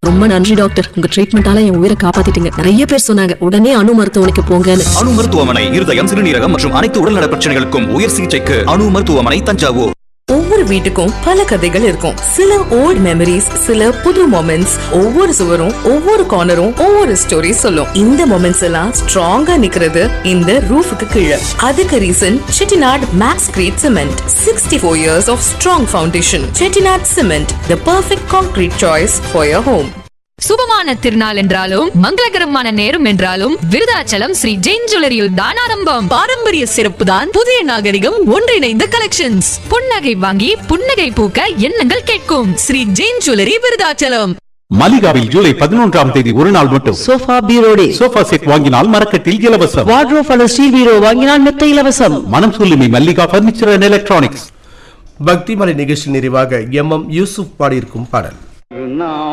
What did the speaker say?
ரொம்ப நன்றி டாக்டர், உங்க ட்ரீட்மெண்டால என் உயிரை காப்பாத்திட்டீங்க. நிறைய பேர் சொன்னாங்க உடனே அணு மருத்துவமனைக்கு போங்கன்னு. அணு மருத்துவமனை இருதயம், சிறுநீரகம் மற்றும் அனைத்து உடல்நல பிரச்சனைகளுக்கும் உயர் சிகிச்சைக்கு அணு மருத்துவமனை, தஞ்சாவூர். ஒவ்வொரு வீட்டுக்கும் பல கதைகள் இருக்கும். சில ஓல்ட் மெமரிஸ், சில புது மொமெண்ட்ஸ். ஒவ்வொரு சுவரும், ஒவ்வொரு கார்னரும் ஒவ்வொரு ஸ்டோரி சொல்லும். இந்த மொமெண்ட்ஸ் எல்லாம் ஸ்ட்ராங்கா நிக்கிறது இந்த ரூஃபுக்கு கீழே. அதுக்கு reason Chettinad maths great cement. 64 years of strong foundation. Chettinad cement, the perfect concrete choice for your home. சுபமான திருநாள் என்றாலும் மங்களகரமான நேரம் என்றாலும் விருதாச்சலம் ஸ்ரீ ஜெயின் ஜுவல்லரியில் தான் ஆரம்பம். பாரம்பரிய சிறப்பு தான் புதிய நாகரிகம் ஒன்றிணைந்த கலெக்ஷன்ஸ். புன்னகை வாங்கி புன்னகை பூக்க எண்ணங்கள் கேட்கும். ஸ்ரீ ஜெயின் ஜுவல்லரி, விருதாச்சலம். மலிகாவில் ஜூலை 11ஆம் தேதி ஒரு நாள் மட்டும் சோஃபா பீரோ டே. சோஃபா செட் வாங்கினால் மரக்கட்டில் இலவசம். வார்ட்ரோப் அல்லது ஸ்டீல் பீரோ வாங்கினால் மெத்த இலவசம். மனம் சொல்லுமே மல்லிகா பர்னிச்சர் அண்ட் எலக்ட்ரானிக்ஸ். பக்திமலை நிகழ்ச்சி நிறைவாக MM யூசுப் பாடியிருக்கும் பாடல்.